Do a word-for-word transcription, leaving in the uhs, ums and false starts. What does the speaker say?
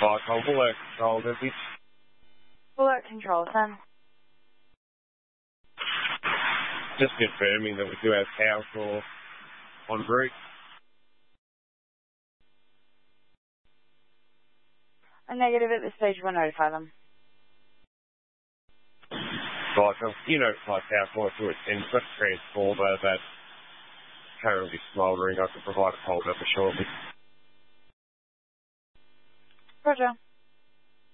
Right, I'll pull out control message. Pull out control, son. Just confirming that we do have power source en route. A negative at this stage, we'll notify them. Right, so you notify power source to its input transformer that's currently smouldering. I can provide a hold up shortly. Roger.